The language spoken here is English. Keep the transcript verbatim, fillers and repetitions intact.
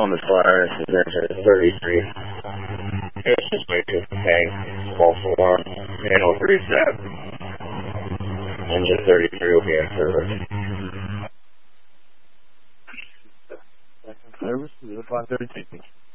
on the flyer. This is engine thirty-three. It's just way too hang. False alarm. Manual reset. Engine thirty-three will be in service. Service is five thirty-two.